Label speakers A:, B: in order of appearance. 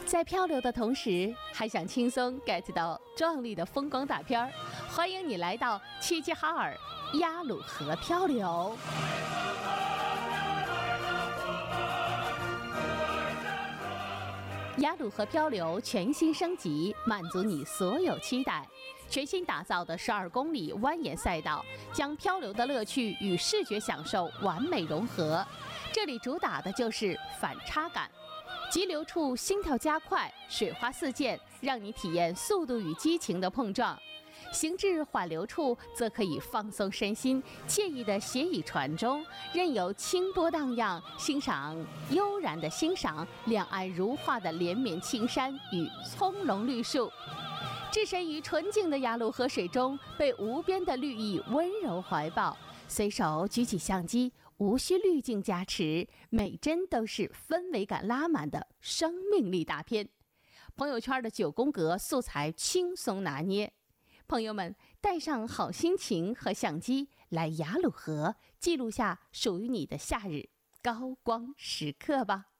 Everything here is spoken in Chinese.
A: 在漂流的同时，还想轻松 get 到壮丽的风光大片儿，欢迎你来到齐齐哈尔鸭绿河漂流。鸭绿河漂流全新升级，满足你所有期待。全新打造的12公里蜿蜒赛道，将漂流的乐趣与视觉享受完美融合。这里主打的就是反差感。急流处心跳加快，水花四溅，让你体验速度与激情的碰撞；行至缓流处，则可以放松身心，惬意地斜倚船中，任由清波荡漾，悠然地欣赏两岸如画的连绵青山与葱茏绿树。置身于纯净的鸭绿河水中，被无边的绿意温柔怀抱，随手举起相机，无需滤镜加持，每帧都是氛围感拉满的生命力大片。朋友圈的9宫格素材轻松拿捏，朋友们带上好心情和相机来鸭绿河，记录下属于你的夏日高光时刻吧。